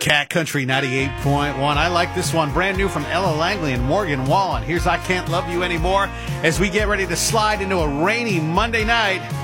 Cat Country 98.1. I like this one. Brand new from Ella Langley and Morgan Wallen. Here's I Can't Love You Anymore as we get ready to slide into a rainy Monday night.